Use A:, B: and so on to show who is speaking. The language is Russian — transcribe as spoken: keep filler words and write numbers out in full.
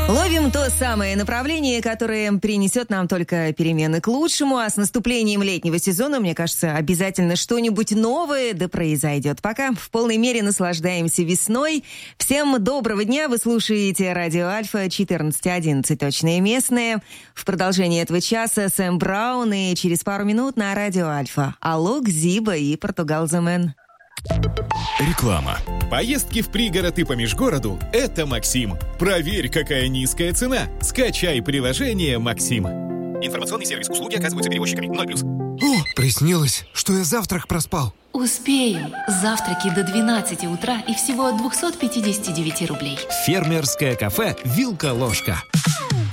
A: Ловим то самое направление, которое принесет нам только перемены к лучшему, а с наступлением летнего сезона, мне кажется, обязательно что-нибудь новое да произойдет. Пока в полной мере наслаждаемся весной. Всем доброго дня, вы слушаете Радио Альфа, четырнадцать одиннадцать, точное местное. В продолжении этого часа Сэм Браун и через пару минут на Радио Альфа Алок, Зиба и Португал The Man.
B: Реклама. Поездки в пригород и по межгороду – это Максим. Проверь, какая низкая цена. Скачай приложение «Максим». Информационный сервис. Услуги оказываются перевозчиками. ноль плюс.
C: О, приснилось, что я завтрак проспал.
D: Успеем. Завтраки до двенадцати утра и всего от двести пятьдесят девять рублей.
E: Фермерское кафе «Вилка-ложка».